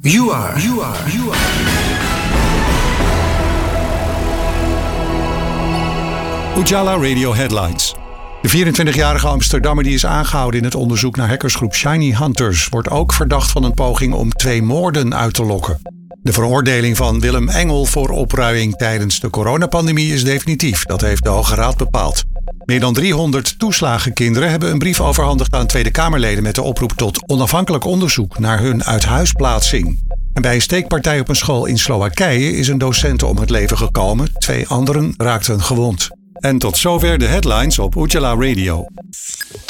You are. Ujala Radio Headlines. De 24-jarige Amsterdammer die is aangehouden in het onderzoek naar hackersgroep Shiny Hunters wordt ook verdacht van een poging om 2 moorden uit te lokken. De veroordeling van Willem Engel voor opruiing tijdens de coronapandemie is definitief. Dat heeft de Hoge Raad bepaald. Meer dan 300 toeslagenkinderen hebben een brief overhandigd aan Tweede Kamerleden met de oproep tot onafhankelijk onderzoek naar hun uithuisplaatsing. En bij een steekpartij op een school in Slowakije is een docent om het leven gekomen. 2 anderen raakten gewond. En tot zover de headlines op Ujala Radio.